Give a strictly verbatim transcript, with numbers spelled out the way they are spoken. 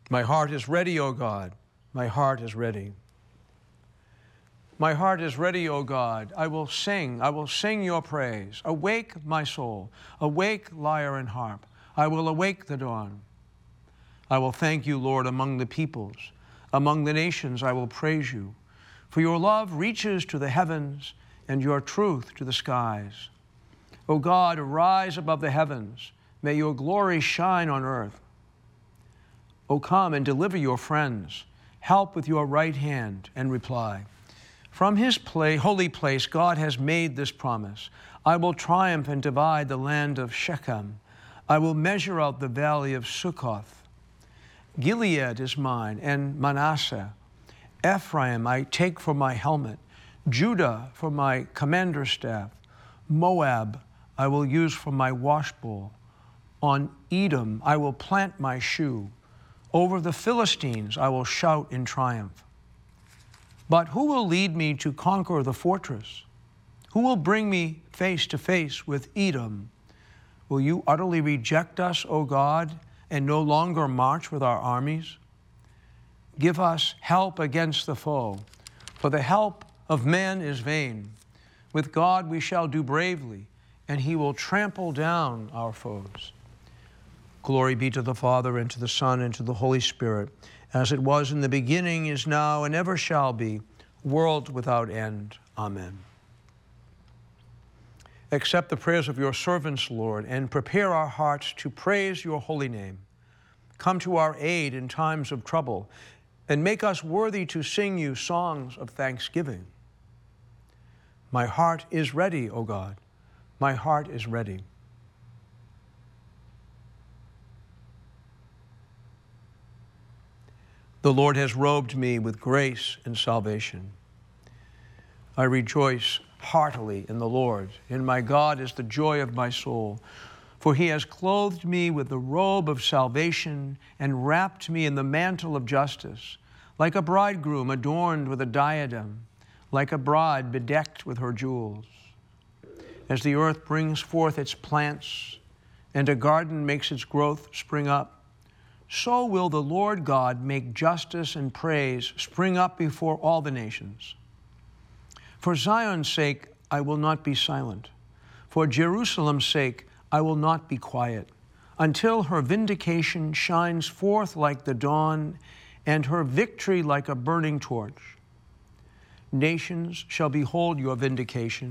My heart is ready, O God. My heart is ready. My heart is ready, O God. I will sing, I will sing your praise. Awake, my soul. Awake, lyre and harp. I will awake the dawn. I will thank you, Lord, among the peoples. Among the nations I will praise you. For your love reaches to the heavens, and your truth to the skies. O God, arise above the heavens. May your glory shine on earth. O come and deliver your friends. Help with your right hand and reply. From his play, holy place, God has made this promise. I will triumph and divide the land of Shechem. I will measure out the valley of Sukkoth. Gilead is mine, and Manasseh. Ephraim I take for my helmet. Judah for my commander's staff. Moab I will use for my washbowl. On Edom I will plant my shoe. Over the Philistines I will shout in triumph. But who will lead me to conquer the fortress? Who will bring me face to face with Edom? Will you utterly reject us, O God, and no longer march with our armies? Give us help against the foe, for the help of man is vain. With God we shall do bravely, and he will trample down our foes. Glory be to the Father, and to the Son, and to the Holy Spirit, as it was in the beginning, is now, and ever shall be, world without end. Amen. Accept the prayers of your servants, Lord, and prepare our hearts to praise your holy name. Come to our aid in times of trouble, and make us worthy to sing you songs of thanksgiving. My heart is ready, O God. My heart is ready. The Lord has robed me with grace and salvation. I rejoice heartily in the Lord. In my God is the joy of my soul. For he has clothed me with the robe of salvation and wrapped me in the mantle of justice, like a bridegroom adorned with a diadem, like a bride bedecked with her jewels. As the earth brings forth its plants and a garden makes its growth spring up, so will the Lord God make justice and praise spring up before all the nations. For Zion's sake, I will not be silent. For Jerusalem's sake, I will not be quiet, until her vindication shines forth like the dawn, and her victory like a burning torch. Nations shall behold your vindication,